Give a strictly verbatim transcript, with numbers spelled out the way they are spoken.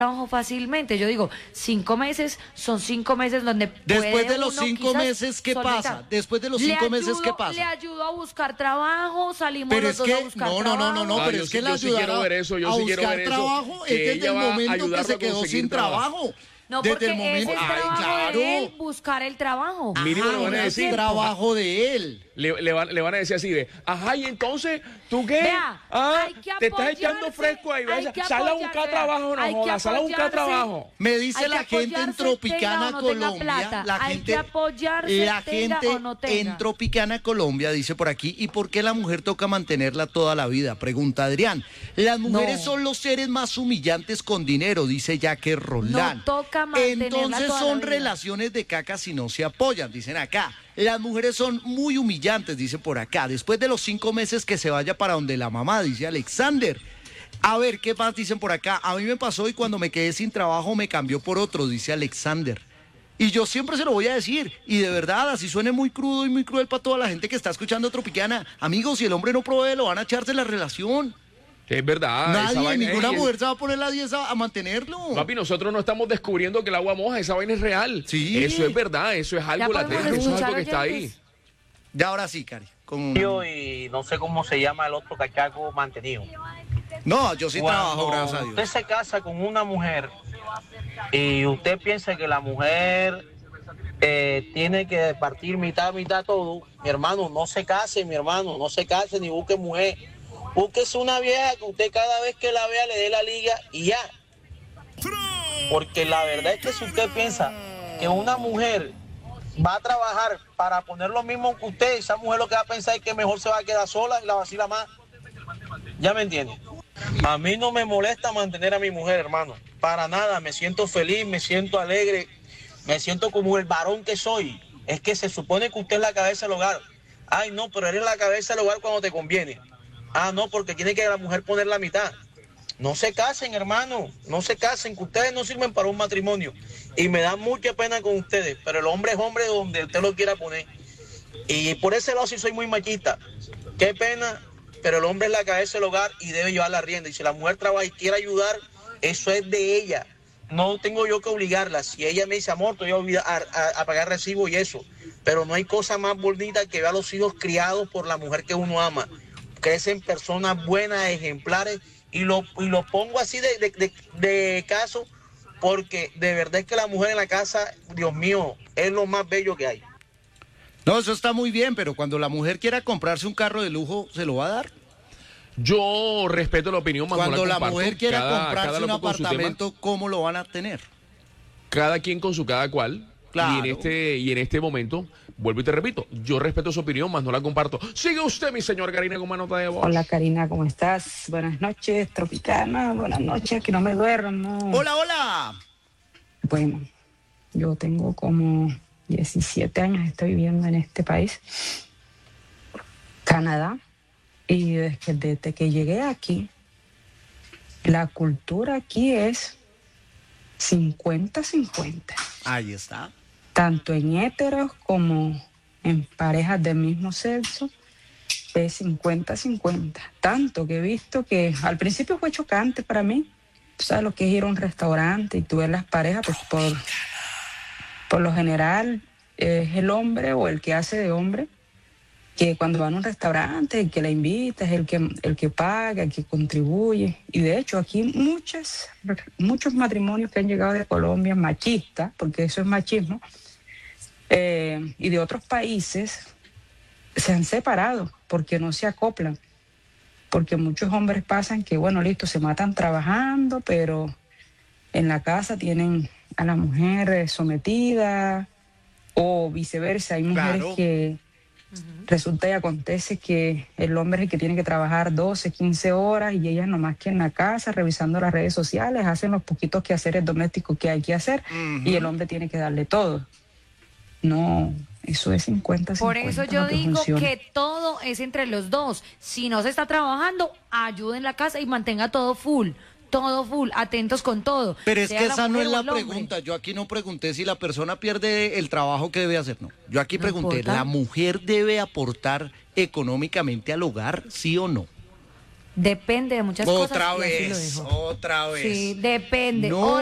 trabajo fácilmente. Yo digo, cinco meses son cinco meses donde Después puede de los uno cinco quizás meses, ¿qué solventar. pasa? Después de los Le cinco meses, ayudo- ¿qué pasa? Le ayudo a buscar trabajo, salimos Pero los es dos que, a buscar no, no, trabajo. no, no, no, Ah, pero yo es sí- que la yo sí quiero ayudará ver eso, yo a sí quiero buscar ver eso, trabajo que es desde ella el va a momento que ayudarlo se a quedó conseguir sin trabajo. trabajo. No, desde porque el momento, ese es ay, trabajo claro. de él, buscar el trabajo. Mínimo Ajá, le van a es decir. el trabajo de él. Le, le van, le van a decir así de, ajá, y entonces, ¿tú qué? Vea, ah, hay que te estás echando apoyarse, fresco ahí, hay vaya, que sal a apoyar, buscar vea, trabajo, no hay que jodas, sal a buscar apoyarse. trabajo. Me dice Hay que la gente en apoyarse, Tropicana, tenga o no tenga Colombia, plata. la Hay gente, que apoyarse, la tenga gente o no tenga. en Tropicana, Colombia, dice por aquí, ¿y por qué la mujer toca mantenerla toda la vida? Pregunta Adrián. Las mujeres No. son los seres más humillantes con dinero, dice Jaque Roldán. No toca mantenerla Entonces toda la son vida. relaciones de caca si no se apoyan, dicen acá. Las mujeres son muy humillantes, dice por acá. Después de los cinco meses que se vaya para donde la mamá, dice Alexander. A ver, ¿qué más dicen por acá? A mí me pasó y cuando me quedé sin trabajo me cambió por otro, dice Alexander. Y yo siempre se lo voy a decir. Y de verdad, así suene muy crudo y muy cruel para toda la gente que está escuchando Tropicana. Amigos, si el hombre no provee, lo van a echarse la relación. Es verdad. esa Nadie, vaina- ninguna ey, mujer se va a poner la diez a, a mantenerlo. Papi, nosotros no estamos descubriendo que el agua moja, esa vaina es real. Sí. Eso es verdad, eso es algo podemos latente, eso es escuchar algo que está ahí. oyentes. Ya ahora sí, Cari. Con... Y no sé cómo se llama el otro cachaco mantenido. No, yo sí trabajo, Cuando gracias a usted Dios. se casa con una mujer y usted piensa que la mujer eh, tiene que partir mitad, mitad todo, mi hermano, no se case, mi hermano, no se case ni busque mujer. Búsquese una vieja que usted cada vez que la vea le dé la liga y ya. Porque la verdad es que si usted piensa que una mujer va a trabajar para poner lo mismo que usted, esa mujer lo que va a pensar es que mejor se va a quedar sola y la vacila más. ¿Ya me entiende? A mí no me molesta mantener a mi mujer, hermano. Para nada, me siento feliz, me siento alegre, me siento como el varón que soy. Es que se supone que usted es la cabeza del hogar. Ay, no, pero eres la cabeza del hogar cuando te conviene. Ah, no, porque tiene que la mujer poner la mitad. No se casen, hermano, no se casen, que ustedes no sirven para un matrimonio. Y me da mucha pena con ustedes, pero el hombre es hombre donde usted lo quiera poner. Y por ese lado sí soy muy machista. Qué pena, pero el hombre es la cabeza del hogar y debe llevar la rienda. Y si la mujer trabaja y quiere ayudar, eso es de ella. No tengo yo que obligarla. Si ella me dice, amor, te voy a, a, a, a pagar recibo y eso. Pero no hay cosa más bonita que ver a los hijos criados por la mujer que uno ama. Crecen personas buenas, ejemplares, y lo, y lo pongo así de, de, de, de caso, porque de verdad es que la mujer en la casa, Dios mío, es lo más bello que hay. No, eso está muy bien, pero cuando la mujer quiera comprarse un carro de lujo, ¿se lo va a dar? Yo respeto la opinión, más no Cuando la comparto. mujer quiera Cada- comprarse cada un loco con su tema. apartamento, ¿cómo lo van a tener? Cada quien con su cada cual. Claro. Y en este y en este momento, vuelvo y te repito, yo respeto su opinión, más no la comparto. Sigue usted, mi señor Karina, con una nota de voz. Hola Karina, ¿cómo estás? Buenas noches, Tropicana, buenas noches, que no me duermo. Hola, hola. Bueno, yo tengo como diecisiete años, estoy viviendo en este país, Canadá, y desde que, desde que llegué aquí, la cultura aquí es cincuenta cincuenta. Ahí está. Tanto en héteros como en parejas del mismo sexo, es cincuenta cincuenta. Tanto que he visto que al principio fue chocante para mí. Tú sabes lo que es ir a un restaurante y tú ves las parejas, pues por, por lo general es el hombre o el que hace de hombre, que cuando van a un restaurante, el que la invita es el que, el que paga, el que contribuye. Y de hecho aquí muchas, muchos matrimonios que han llegado de Colombia, machistas, porque eso es machismo, eh, y de otros países, se han separado porque no se acoplan. Porque muchos hombres pasan que, bueno, listo, se matan trabajando, pero en la casa tienen a la mujer sometida, o viceversa. Hay mujeres Claro. que resulta y acontece que el hombre es el que tiene que trabajar doce, quince horas y ellas nomás que en la casa, revisando las redes sociales, hacen los poquitos quehaceres domésticos que hay que hacer, Ujú. y el hombre tiene que darle todo. No, eso es cincuenta cincuenta. Por eso yo lo que digo funciona. que todo es entre los dos. Si no se está trabajando, ayude en la casa y mantenga todo full. Todo full, atentos con todo. Pero es sea que la esa no mujer es o la el hombre. pregunta. Yo aquí no pregunté si la persona pierde el trabajo que debe hacer. No. Yo aquí No pregunté, importa. ¿la mujer debe aportar económicamente al hogar, sí o no? Depende de muchas Otra cosas. y así lo vez, dejo. otra vez. Sí, depende. No.